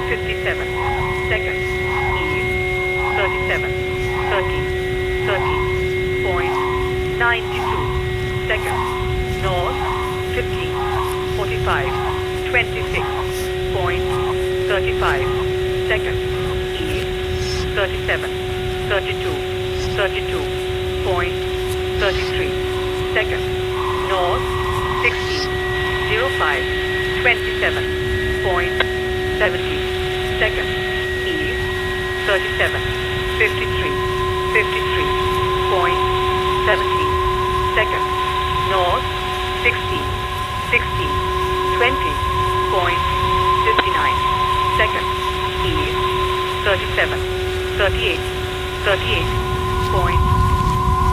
57 seconds. East 37 30 30.92 seconds. North 15 45 26.35 seconds. East 37 32 32.33 seconds. North 16 05 27.70 seconds. East 37 53 53.17 seconds. North 16 16 20.59 seconds. East 37 38 38